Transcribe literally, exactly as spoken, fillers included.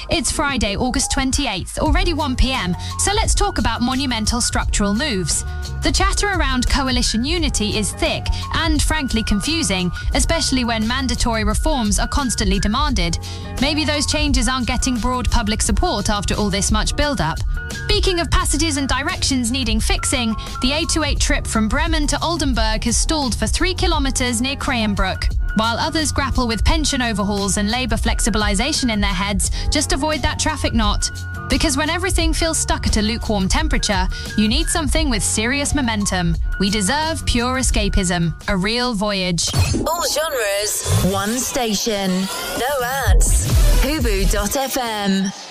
It's Friday, August twenty-eighth, already one p.m, so let's talk about monumental structural moves. The chatter around coalition unity is thick and frankly confusing, especially when mandatory reforms are constantly demanded. Maybe those changes aren't getting broad public support after all this much build-up. Speaking of passages and directions needing fixing, the eight two eight trip from Bremen to Oldenburg has stalled for three kilometres near Krayenbruck. While others grapple with pension overhauls and labour flexibilisation in their heads, just avoid that traffic knot. Because when everything feels stuck at a lukewarm temperature, you need something with serious momentum. We deserve pure escapism, a real voyage. All genres, one station. No ads. Hubu dot f m